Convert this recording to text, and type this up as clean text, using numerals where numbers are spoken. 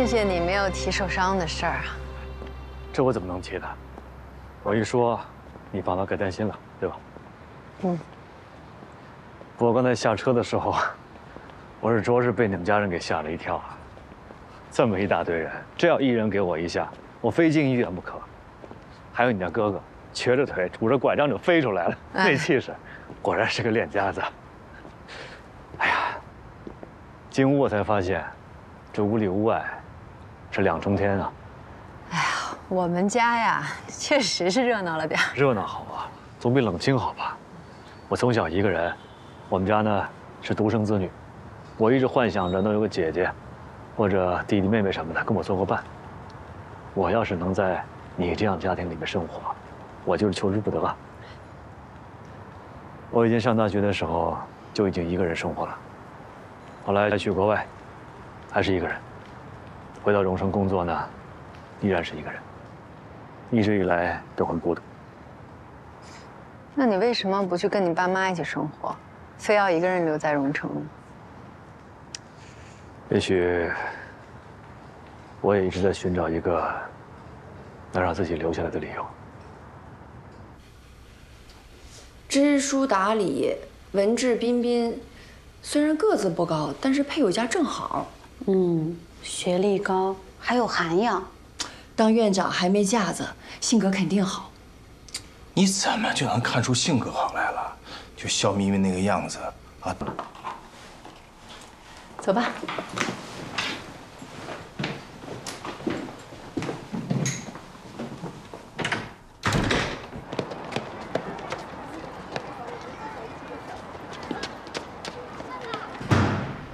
谢谢你没有提受伤的事儿啊。 这我怎么能提呢？我一说，你反倒该担心了，对吧？ 嗯。 不过刚才下车的时候，我是着实被你们家人给吓了一跳啊！这么一大堆人，这要一人给我一下，我非进医院不可。还有你那哥哥，瘸着腿，拄着拐杖就飞出来了，那气势，果然是个练家子。哎呀，进屋我才发现，这屋里屋外是两重天啊！ 哎呀，我们家呀，确实是热闹了点儿。 热闹好啊，总比冷清好吧？我从小一个人，我们家呢是独生子女，我一直幻想着能有个姐姐，或者弟弟妹妹什么的跟我做个伴。我要是能在你这样家庭里面生活，我就是求之不得。我以前上大学的时候就已经一个人生活了，后来去国外，还是一个人。回到荣升工作呢，依然是一个人。一直以来都很孤独。 那你为什么不去跟你爸妈一起生活，非要一个人留在荣城呢？ 也许我也一直在寻找一个能让自己留下来的理由。 知书达理、文质彬彬，虽然个子不高，但是配偶家正好。 学历高，还有涵养。 当院长还没架子，性格肯定好。 你怎么就能看出性格好来了？就笑眯眯那个样子啊！ 走吧。